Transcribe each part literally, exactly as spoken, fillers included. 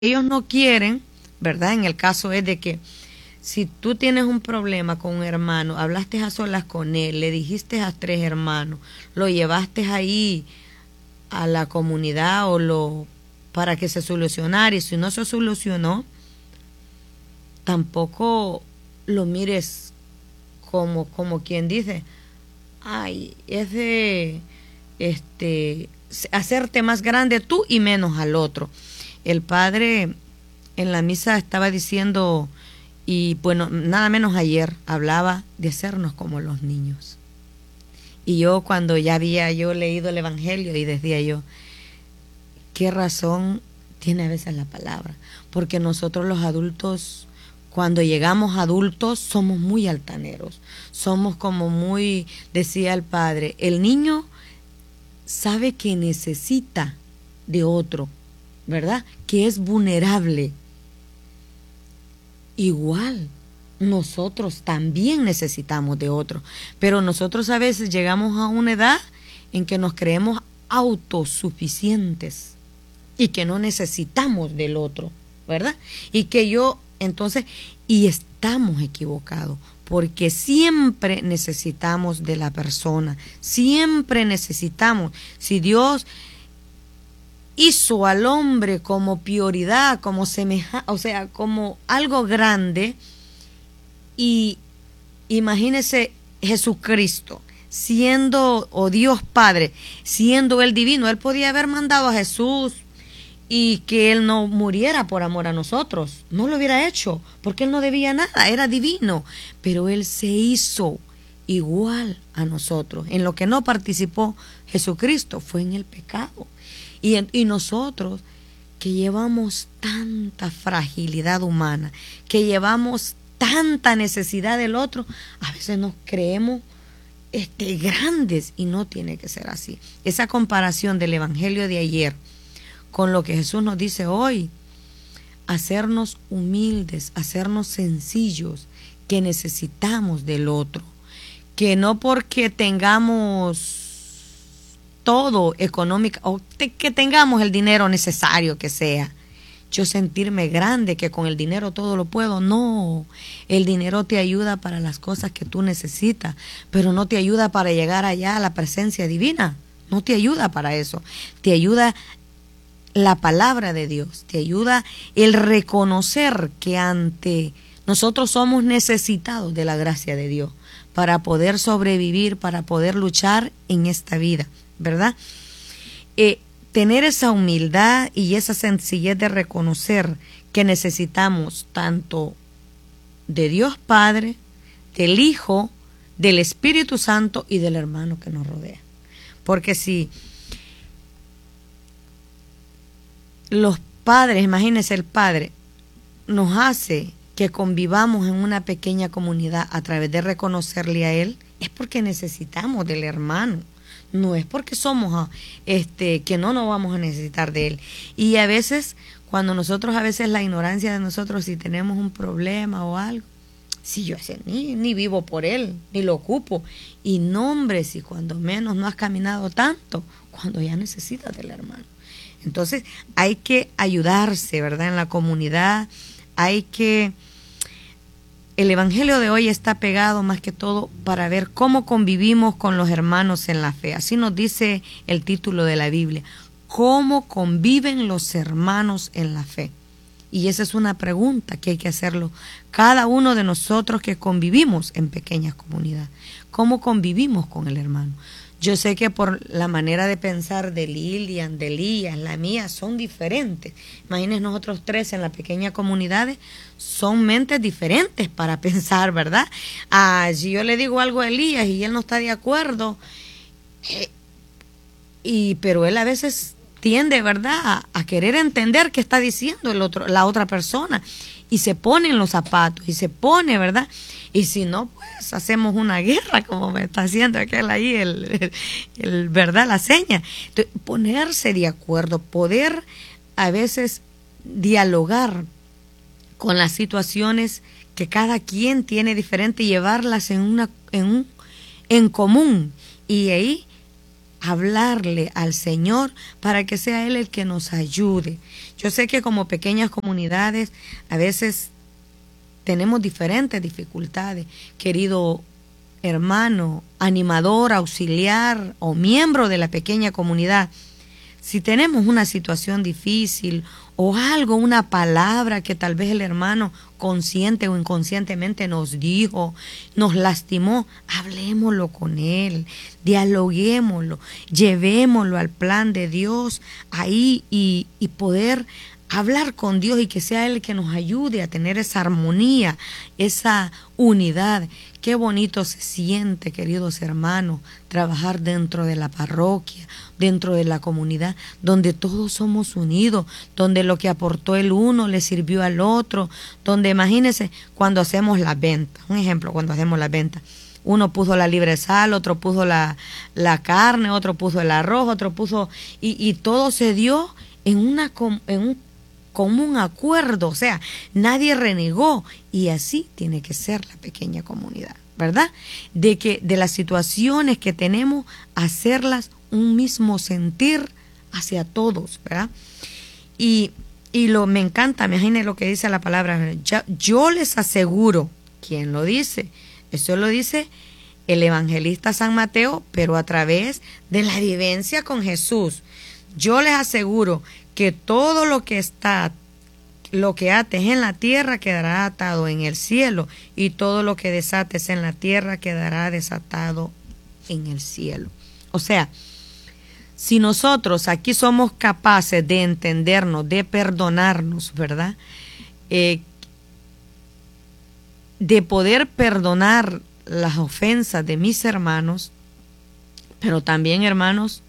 ellos no quieren, ¿verdad? En el caso es de que si tú tienes un problema con un hermano, hablaste a solas con él, le dijiste a tres hermanos, lo llevaste ahí a la comunidad o lo para que se solucionara, y si no se solucionó, tampoco lo mires como, como quien dice, ay, es de este hacerte más grande tú y menos al otro. El padre en la misa estaba diciendo, y bueno, nada menos ayer, hablaba de hacernos como los niños. Y yo cuando ya había yo leído el Evangelio y decía yo, qué razón tiene a veces la palabra, porque nosotros los adultos, cuando llegamos adultos, somos muy altaneros, somos como muy, decía el padre, el niño sabe que necesita de otro, ¿verdad? Que es vulnerable. Igual, nosotros también necesitamos de otro, pero nosotros a veces llegamos a una edad en que nos creemos autosuficientes y que no necesitamos del otro, ¿verdad? Y que yo, entonces, y estamos equivocados, porque siempre necesitamos de la persona, siempre necesitamos. Si Dios hizo al hombre como prioridad, como semeja, o sea, como algo grande, y imagínese Jesucristo, siendo, o Dios Padre, siendo Él divino, Él podía haber mandado a Jesús y que Él no muriera por amor a nosotros, no lo hubiera hecho, porque Él no debía nada, era divino, pero Él se hizo igual a nosotros. En lo que no participó Jesucristo fue en el pecado. Y, y nosotros que llevamos tanta fragilidad humana, que llevamos tanta necesidad del otro, a veces nos creemos este, grandes, y no tiene que ser así. Esa comparación del Evangelio de ayer con lo que Jesús nos dice hoy, hacernos humildes, hacernos sencillos, que necesitamos del otro, que no porque tengamos todo económico, o te, que tengamos el dinero necesario que sea, yo sentirme grande, que con el dinero todo lo puedo. No, el dinero te ayuda para las cosas que tú necesitas, pero no te ayuda para llegar allá a la presencia divina, no te ayuda para eso. Te ayuda la palabra de Dios, te ayuda el reconocer que ante nosotros somos necesitados de la gracia de Dios para poder sobrevivir, para poder luchar en esta vida, ¿verdad? Eh, tener esa humildad y esa sencillez de reconocer que necesitamos tanto de Dios Padre, del Hijo, del Espíritu Santo y del hermano que nos rodea. Porque si los padres, imagínense, el Padre nos hace que convivamos en una pequeña comunidad a través de reconocerle a Él, es porque necesitamos del hermano. No es porque somos este que no nos vamos a necesitar de él. Y a veces, cuando nosotros, a veces la ignorancia de nosotros, si tenemos un problema o algo, si yo ese ni, ni vivo por él, ni lo ocupo. Y no, hombre, si cuando menos no has caminado tanto, cuando ya necesitas del hermano. Entonces hay que ayudarse, ¿verdad? En la comunidad hay que... El Evangelio de hoy está pegado más que todo para ver cómo convivimos con los hermanos en la fe. Así nos dice el título de la Biblia, ¿cómo conviven los hermanos en la fe? Y esa es una pregunta que hay que hacerlo cada uno de nosotros que convivimos en pequeñas comunidades. ¿Cómo convivimos con el hermano? Yo sé que por la manera de pensar de Lilian, de Elías, la mía, son diferentes. Imagínense, nosotros tres en la pequeña comunidad son mentes diferentes para pensar, ¿verdad? Ah, si yo le digo algo a Elías y él no está de acuerdo, eh, y, pero él a veces tiende, ¿verdad?, a, a querer entender qué está diciendo el otro, la otra persona, y se pone en los zapatos, y se pone, ¿verdad? Y si no, pues hacemos una guerra, como me está haciendo aquel ahí, el, el, el ¿verdad?, la seña. Entonces, ponerse de acuerdo, poder a veces dialogar con las situaciones que cada quien tiene diferente y llevarlas en una en un en común, y ahí hablarle al Señor para que sea Él el que nos ayude. Yo sé que como pequeñas comunidades a veces tenemos diferentes dificultades, querido hermano, animador, auxiliar o miembro de la pequeña comunidad. Si tenemos una situación difícil o algo, una palabra que tal vez el hermano consciente o inconscientemente nos dijo, nos lastimó, hablémoslo con él, dialoguémoslo, llevémoslo al plan de Dios ahí y, y poder hablar con Dios y que sea Él el que nos ayude a tener esa armonía, esa unidad. Qué bonito se siente, queridos hermanos, trabajar dentro de la parroquia, dentro de la comunidad, donde todos somos unidos, donde lo que aportó el uno le sirvió al otro, donde imagínense cuando hacemos las ventas, un ejemplo, cuando hacemos las ventas, uno puso la libre sal, otro puso la, la carne, otro puso el arroz, otro puso, y, y todo se dio en, una, en un común acuerdo, o sea, nadie renegó, y así tiene que ser la pequeña comunidad, ¿verdad? De que de las situaciones que tenemos, hacerlas un mismo sentir hacia todos, ¿verdad? Y, y lo me encanta, imagínense lo que dice la palabra, ya, yo les aseguro, ¿quién lo dice? Eso lo dice el evangelista San Mateo, pero a través de la vivencia con Jesús. Yo les aseguro que todo lo que está, lo que ates en la tierra quedará atado en el cielo, y todo lo que desates en la tierra quedará desatado en el cielo. O sea, si nosotros aquí somos capaces de entendernos, de perdonarnos, ¿verdad? Eh, de poder perdonar las ofensas de mis hermanos, pero también, hermanos,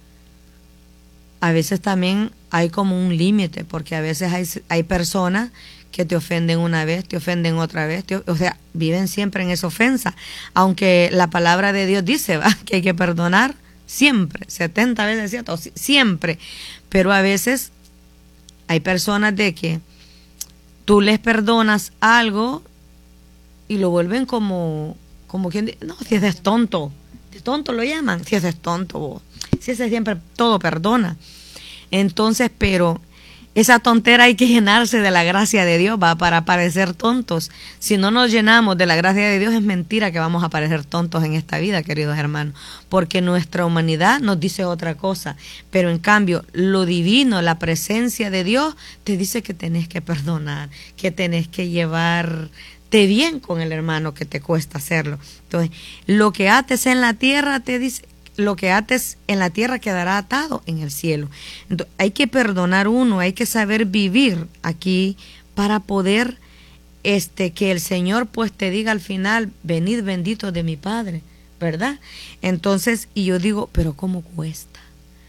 a veces también hay como un límite, porque a veces hay, hay personas que te ofenden una vez, te ofenden otra vez, te, o sea, viven siempre en esa ofensa, aunque la palabra de Dios dice, ¿va?, que hay que perdonar siempre, setenta veces, ¿cierto? Siempre, pero a veces hay personas de que tú les perdonas algo y lo vuelven como, como quien dice, no, si ese es tonto, de tonto lo llaman, si ese es tonto, vos. Si ese siempre todo perdona. Entonces, pero esa tontera hay que llenarse de la gracia de Dios, va, para parecer tontos. Si no nos llenamos de la gracia de Dios, es mentira que vamos a parecer tontos en esta vida, queridos hermanos, porque nuestra humanidad nos dice otra cosa, pero en cambio lo divino, la presencia de Dios, te dice que tenés que perdonar, que tenés que llevarte bien con el hermano que te cuesta hacerlo. Entonces, lo que ates en la tierra, te dice, lo que ates en la tierra quedará atado en el cielo. Entonces, hay que perdonar uno, hay que saber vivir aquí para poder este que el Señor pues te diga al final, venid benditos de mi Padre, ¿verdad? Entonces, y yo digo, pero ¿cómo cuesta?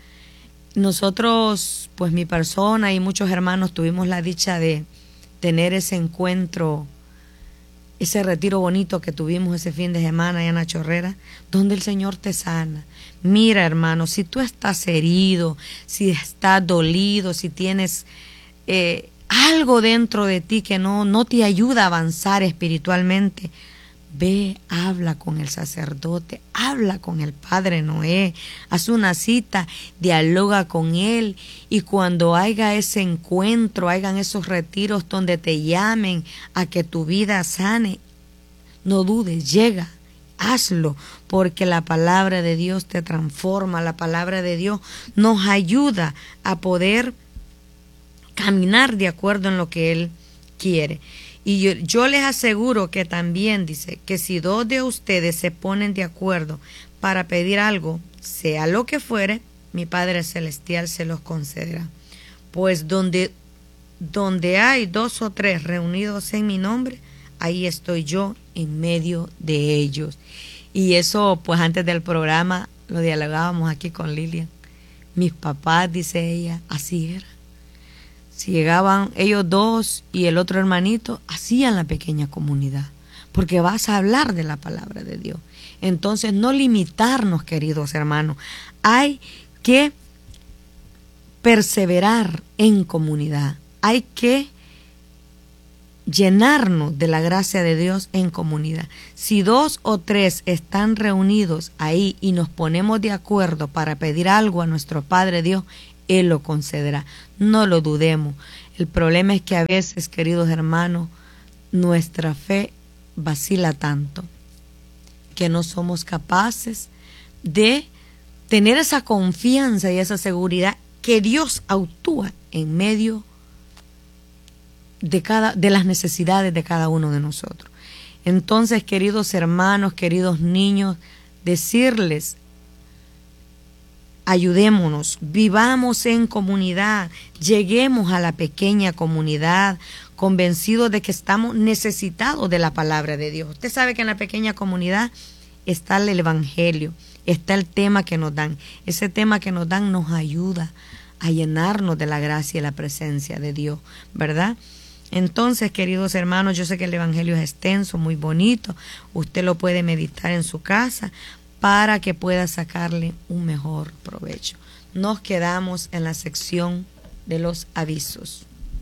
Nosotros, pues mi persona y muchos hermanos tuvimos la dicha de tener ese encuentro, ese retiro bonito que tuvimos ese fin de semana allá en la Chorrera, donde el Señor te sana. Mira, hermano, si tú estás herido, si estás dolido, si tienes eh, algo dentro de ti que no, no te ayuda a avanzar espiritualmente, ve, habla con el sacerdote, habla con el Padre Noé, haz una cita, dialoga con él, y cuando haya ese encuentro, hagan esos retiros donde te llamen a que tu vida sane, no dudes, llega, hazlo, porque la palabra de Dios te transforma, la palabra de Dios nos ayuda a poder caminar de acuerdo en lo que Él quiere. Y yo, yo les aseguro que también dice que si dos de ustedes se ponen de acuerdo para pedir algo, sea lo que fuere, mi Padre Celestial se los concederá. Pues donde, donde hay dos o tres reunidos en mi nombre, ahí estoy yo en medio de ellos. Y eso, pues antes del programa lo dialogábamos aquí con Lilian. Mis papás, dice ella, así era. Si llegaban ellos dos y el otro hermanito, hacían la pequeña comunidad, porque vas a hablar de la palabra de Dios. Entonces, no limitarnos, queridos hermanos. Hay que perseverar en comunidad. Hay que llenarnos de la gracia de Dios en comunidad. Si dos o tres están reunidos ahí y nos ponemos de acuerdo para pedir algo a nuestro Padre Dios, Él lo concederá. No lo dudemos. El problema es que a veces, queridos hermanos, nuestra fe vacila tanto que no somos capaces de tener esa confianza y esa seguridad que Dios actúa en medio de cada de las necesidades de cada uno de nosotros. Entonces, queridos hermanos, queridos niños, decirles: ayudémonos, vivamos en comunidad, lleguemos a la pequeña comunidad, convencidos de que estamos necesitados de la palabra de Dios. Usted sabe que en la pequeña comunidad está el Evangelio, está el tema que nos dan. Ese tema que nos dan nos ayuda a llenarnos de la gracia y la presencia de Dios, ¿verdad? Entonces, queridos hermanos, yo sé que el Evangelio es extenso, muy bonito. Usted lo puede meditar en su casa para que pueda sacarle un mejor provecho. Nos quedamos en la sección de los avisos.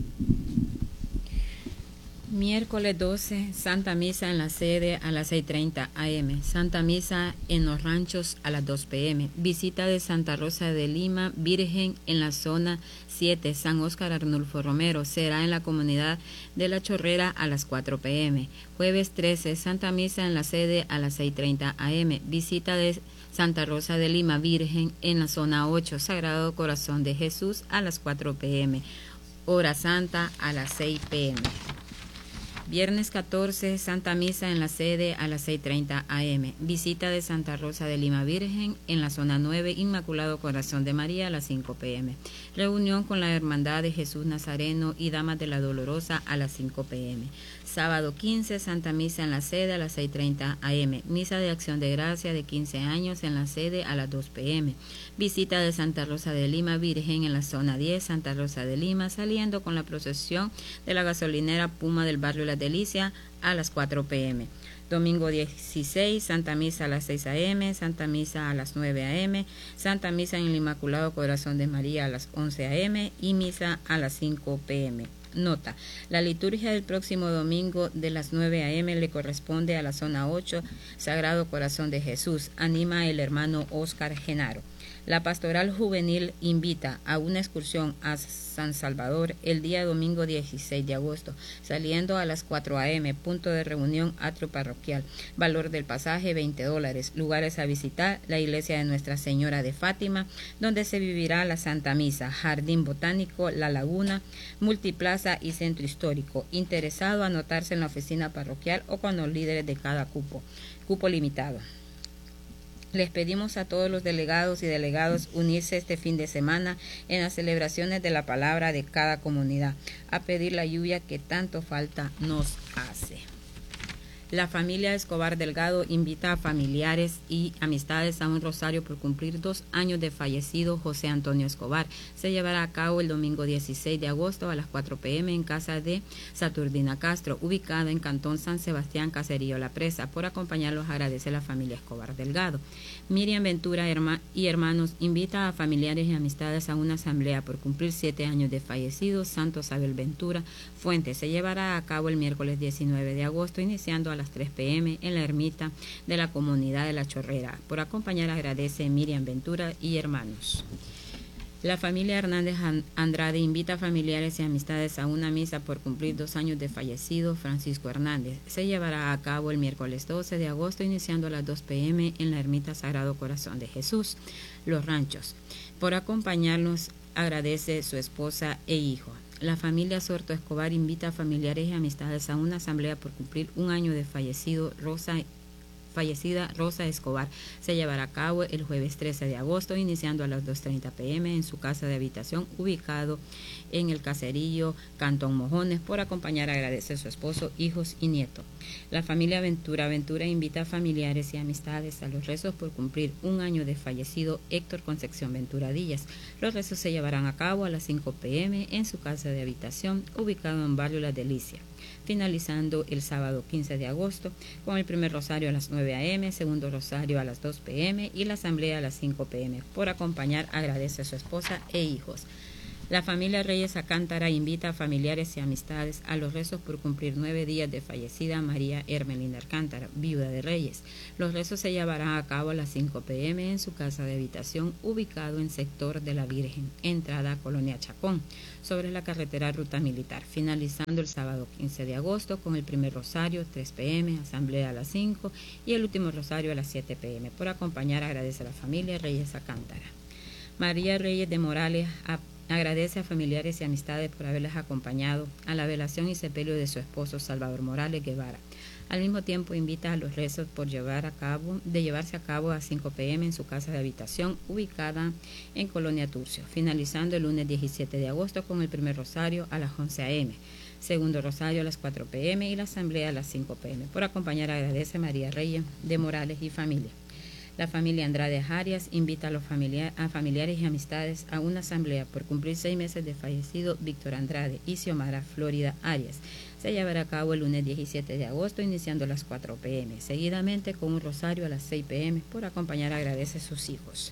Miércoles doce, Santa Misa en la sede a las seis y treinta a eme, Santa Misa en los ranchos a las dos pe eme, visita de Santa Rosa de Lima, Virgen en la zona siete, San Óscar Arnulfo Romero, será en la comunidad de La Chorrera a las cuatro pe eme. Jueves trece, Santa Misa en la sede a las seis y treinta a eme, visita de Santa Rosa de Lima, Virgen en la zona ocho, Sagrado Corazón de Jesús a las cuatro pe eme, hora santa a las seis pe eme. Viernes catorce, Santa Misa en la sede a las seis y treinta a eme. Visita de Santa Rosa de Lima Virgen en la zona nueve, Inmaculado Corazón de María a las cinco pe eme. Reunión con la Hermandad de Jesús Nazareno y Damas de la Dolorosa a las cinco pe eme. Sábado quince, Santa Misa en la sede a las seis y treinta a eme. Misa de Acción de Gracia de quince años en la sede a las dos pe eme. Visita de Santa Rosa de Lima Virgen en la zona diez, Santa Rosa de Lima, saliendo con la procesión de la gasolinera Puma del barrio La Delicia a las cuatro pe eme. Domingo dieciséis, Santa Misa a las seis a eme, Santa Misa a las nueve a eme, Santa Misa en el Inmaculado Corazón de María a las once a eme y Misa a las cinco pe eme. Nota: la liturgia del próximo domingo de las nueve a eme le corresponde a la zona ocho, Sagrado Corazón de Jesús. Anima el hermano Óscar Genaro. La Pastoral Juvenil invita a una excursión a San Salvador el día domingo dieciséis de agosto, saliendo a las cuatro a eme, punto de reunión atrio parroquial. Valor del pasaje veinte dólares. Lugares a visitar: la iglesia de Nuestra Señora de Fátima, donde se vivirá la Santa Misa, Jardín Botánico, La Laguna, Multiplaza y Centro Histórico. Interesado, anotarse en la oficina parroquial o con los líderes de cada cupo. Cupo limitado. Les pedimos a todos los delegados y delegados unirse este fin de semana en las celebraciones de la palabra de cada comunidad, a pedir la lluvia que tanto falta nos hace. La familia Escobar Delgado invita a familiares y amistades a un rosario por cumplir dos años de fallecido José Antonio Escobar. Se llevará a cabo el domingo dieciséis de agosto a las cuatro pe eme en casa de Saturnina Castro, ubicada en Cantón San Sebastián, Caserío La Presa. Por acompañarlos agradece la familia Escobar Delgado. Miriam Ventura herma y hermanos invita a familiares y amistades a una asamblea por cumplir siete años de fallecido Santos Abel Ventura Fuentes. Se llevará a cabo el miércoles diecinueve de agosto, iniciando a las tres pe eme en la ermita de la comunidad de La Chorrera. Por acompañar agradece Miriam Ventura y hermanos. La familia Hernández Andrade invita a familiares y amistades a una misa por cumplir dos años de fallecido Francisco Hernández. Se llevará a cabo el miércoles doce de agosto, iniciando a las dos pe eme en la ermita Sagrado Corazón de Jesús, Los Ranchos. Por acompañarnos agradece su esposa e hijo. La familia Sorto Escobar invita a familiares y amistades a una asamblea por cumplir un año de fallecido Rosa fallecida Rosa Escobar. Se llevará a cabo el jueves trece de agosto, iniciando a las dos treinta pe eme en su casa de habitación, ubicado en el caserío Cantón Mojones. Por acompañar agradece a su esposo, hijos y nieto. La familia Ventura Ventura invita a familiares y amistades a los rezos por cumplir un año de fallecido Héctor Concepción Ventura Díaz. Los rezos se llevarán a cabo a las cinco pe eme en su casa de habitación, ubicado en barrio La Delicia, finalizando el sábado quince de agosto con el primer rosario a las nueve a eme, segundo rosario a las dos pe eme y la asamblea a las cinco pe eme. Por acompañar agradece a su esposa e hijos. La familia Reyes Acántara invita a familiares y amistades a los rezos por cumplir nueve días de fallecida María Hermelinda Alcántara, viuda de Reyes. Los rezos se llevarán a cabo a las cinco pe eme en su casa de habitación, ubicado en sector de la Virgen, entrada a Colonia Chacón, sobre la carretera Ruta Militar, finalizando el sábado quince de agosto con el primer rosario, tres pe eme, asamblea a las cinco y el último rosario a las siete pe eme. Por acompañar, agradece a la familia Reyes Acántara. María Reyes de Morales a agradece a familiares y amistades por haberles acompañado a la velación y sepelio de su esposo Salvador Morales Guevara. Al mismo tiempo invita a los rezos por llevar a cabo, de llevarse a cabo a cinco pe eme en su casa de habitación ubicada en Colonia Turcio, finalizando el lunes diecisiete de agosto con el primer rosario a las once a eme, segundo rosario a las cuatro pe eme y la asamblea a las cinco pe eme. Por acompañar, agradece a María Reyes de Morales y familia. La familia Andrade Arias invita a los familia a familiares y amistades a una asamblea por cumplir seis meses de fallecido Víctor Andrade y Xiomara Florida Arias. Se llevará a cabo el lunes diecisiete de agosto, iniciando a las cuatro pe eme, seguidamente con un rosario a las seis pe eme. Por acompañar, agradece a sus hijos.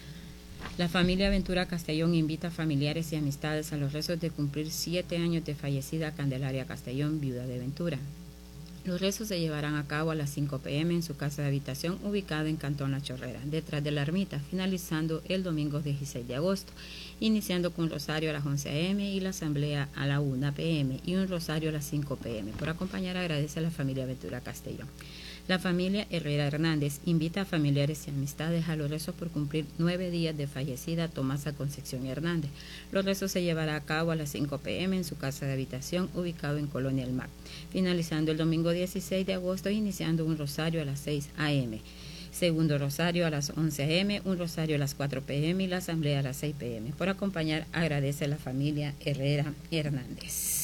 La familia Ventura Castellón invita a familiares y amistades a los rezos de cumplir siete años de fallecida Candelaria Castellón, viuda de Ventura. Los rezos se llevarán a cabo a las cinco pe eme en su casa de habitación ubicada en Cantón La Chorrera, detrás de la ermita, finalizando el domingo dieciséis de agosto, iniciando con un rosario a las once a eme y la asamblea a la una pe eme y un rosario a las cinco pe eme. Por acompañar, agradece a la familia Ventura Castellón. La familia Herrera Hernández invita a familiares y amistades a los rezos por cumplir nueve días de fallecida Tomasa Concepción Hernández. Los rezos se llevará a cabo a las cinco pe eme en su casa de habitación ubicado en Colonia El Mar, finalizando el domingo dieciséis de agosto, iniciando un rosario a las seis a eme, segundo rosario a las once a eme, un rosario a las cuatro pe eme y la asamblea a las seis pe eme. Por acompañar, agradece a la familia Herrera Hernández.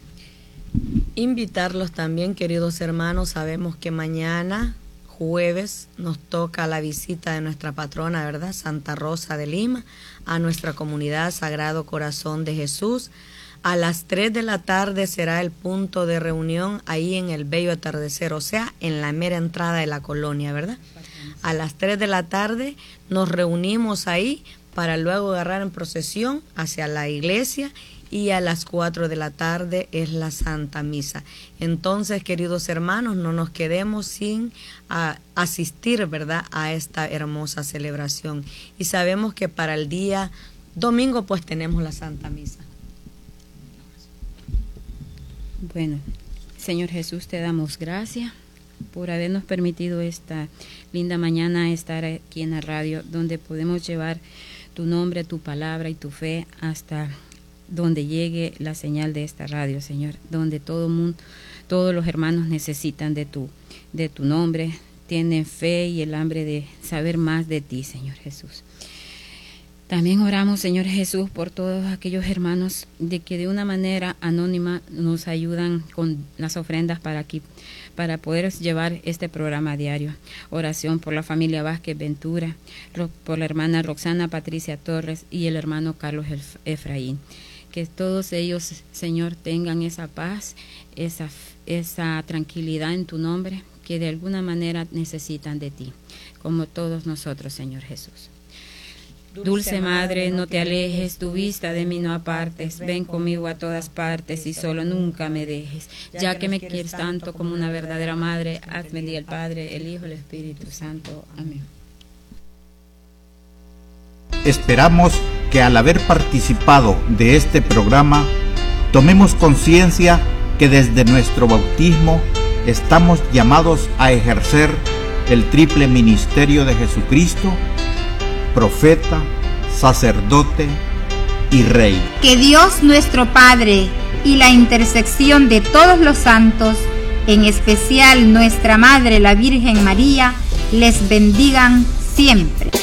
Invitarlos también, queridos hermanos, sabemos que mañana, jueves, nos toca la visita de nuestra patrona, ¿verdad?, Santa Rosa de Lima, a nuestra comunidad Sagrado Corazón de Jesús. A las tres de la tarde será el punto de reunión ahí en el bello atardecer, o sea, en la mera entrada de la colonia, ¿verdad? A las tres de la tarde nos reunimos ahí para luego agarrar en procesión hacia la iglesia, y a las cuatro de la tarde es la Santa Misa. Entonces, queridos hermanos, no nos quedemos sin a, asistir, ¿verdad?, a esta hermosa celebración. Y sabemos que para el día domingo pues tenemos la Santa Misa. Bueno, Señor Jesús, te damos gracias por habernos permitido esta linda mañana estar aquí en la radio, donde podemos llevar tu nombre, tu palabra y tu fe hasta donde llegue la señal de esta radio, Señor, donde todo mundo, todos los hermanos necesitan de tu, de tu nombre, tienen fe y el hambre de saber más de ti, Señor Jesús. También oramos, Señor Jesús, por todos aquellos hermanos de que de una manera anónima nos ayudan con las ofrendas para aquí, para poder llevar este programa diario. Oración por la familia Vázquez Ventura, por la hermana Roxana Patricia Torres y el hermano Carlos Efraín. Que todos ellos, Señor, tengan esa paz, esa, esa tranquilidad en tu nombre, que de alguna manera necesitan de ti, como todos nosotros, Señor Jesús. Dulce Madre, no te alejes, tu vista de mí no apartes, ven conmigo a todas partes y solo nunca me dejes, ya que me quieres tanto como una verdadera madre, hazme el Padre, el Hijo y el Espíritu Santo. Amén. Esperamos que al haber participado de este programa, tomemos conciencia que desde nuestro bautismo estamos llamados a ejercer el triple ministerio de Jesucristo, profeta, sacerdote y rey. Que Dios nuestro Padre y la intersección de todos los santos, en especial nuestra Madre la Virgen María, les bendigan siempre.